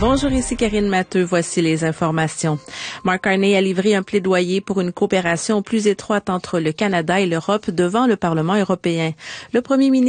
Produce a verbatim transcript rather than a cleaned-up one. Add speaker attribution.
Speaker 1: Bonjour, ici Karine Matteux. Voici les informations. Mark Carney a livré un plaidoyer pour une coopération plus étroite entre le Canada et l'Europe devant le Parlement européen. Le premier ministre